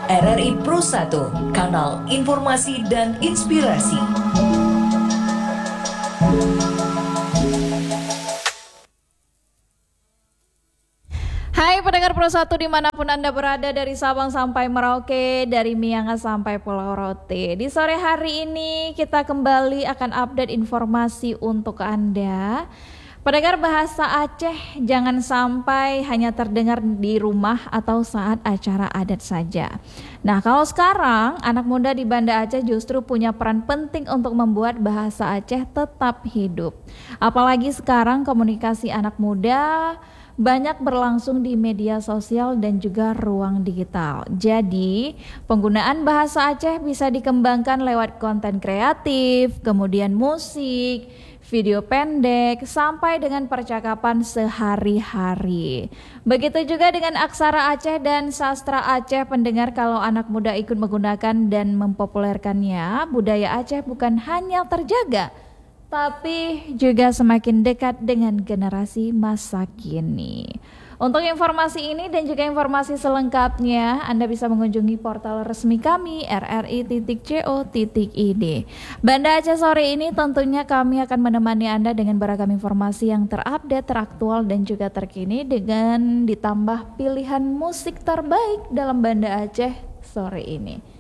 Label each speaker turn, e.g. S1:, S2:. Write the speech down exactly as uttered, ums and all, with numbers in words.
S1: R R I Pro satu, kanal informasi dan inspirasi.
S2: Hai pendengar Pro satu dimanapun Anda berada, dari Sabang sampai Merauke, dari Miangas sampai Pulau Rote. Di sore hari ini kita kembali akan update informasi untuk Anda. Pendengar, bahasa Aceh jangan sampai hanya terdengar di rumah atau saat acara adat saja. Nah, kalau sekarang anak muda di Banda Aceh justru punya peran penting untuk membuat bahasa Aceh tetap hidup. Apalagi sekarang komunikasi anak muda banyak berlangsung di media sosial dan juga ruang digital. Jadi, penggunaan bahasa Aceh bisa dikembangkan lewat konten kreatif, kemudian musik, video pendek, sampai dengan percakapan sehari-hari. Begitu juga dengan aksara Aceh dan sastra Aceh. Pendengar, kalau anak muda ikut menggunakan dan mempopulerkannya, budaya Aceh bukan hanya terjaga, tapi juga semakin dekat dengan generasi masa kini. Untuk informasi ini dan juga informasi selengkapnya, Anda bisa mengunjungi portal resmi kami r r i titik co titik i d. Banda Aceh sore ini tentunya kami akan menemani Anda dengan beragam informasi yang terupdate, teraktual dan juga terkini, dengan ditambah pilihan musik terbaik dalam Banda Aceh sore ini.